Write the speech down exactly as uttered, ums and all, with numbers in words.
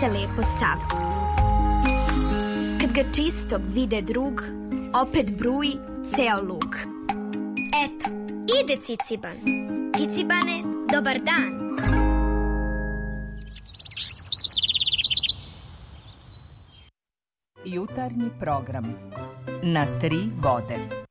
se lepo sav. Kad ga čistog vide drug, opet bruji ceo lug. Eto, ide Ciciban. Cicibane, dobar dan. Jutarnji program na tri vode.